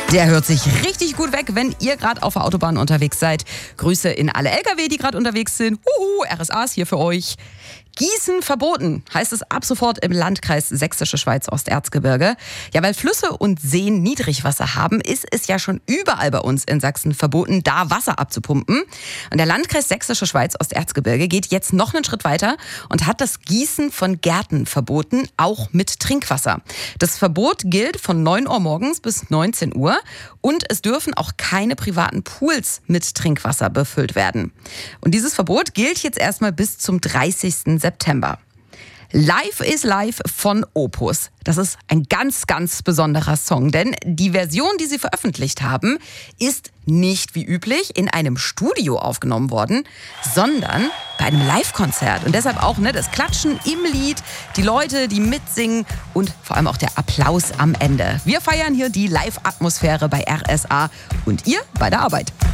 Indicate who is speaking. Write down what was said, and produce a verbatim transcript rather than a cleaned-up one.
Speaker 1: Der hört sich richtig gut weg, wenn ihr gerade auf der Autobahn unterwegs seid. Grüße in alle L K W, die gerade unterwegs sind. Huhu, R S As hier für euch. Gießen verboten, heißt es ab sofort im Landkreis Sächsische Schweiz-Osterzgebirge. Ja, weil Flüsse und Seen Niedrigwasser haben, ist es ja schon überall bei uns in Sachsen verboten, da Wasser abzupumpen. Und der Landkreis Sächsische Schweiz-Osterzgebirge geht jetzt noch einen Schritt weiter und hat das Gießen von Gärten verboten, auch mit Trinkwasser. Das Verbot gilt von neun Uhr morgens bis neunzehn Uhr und es dürfen auch keine privaten Pools mit Trinkwasser befüllt werden. Und dieses Verbot gilt jetzt erstmal bis zum dreißigsten September. Live is Live von Opus. Das ist ein ganz, ganz besonderer Song, denn die Version, die sie veröffentlicht haben, ist nicht wie üblich in einem Studio aufgenommen worden, sondern bei einem Live-Konzert. Und deshalb auch ne, das Klatschen im Lied, die Leute, die mitsingen und vor allem auch der Applaus am Ende. Wir feiern hier die Live-Atmosphäre bei R S A und ihr bei der Arbeit.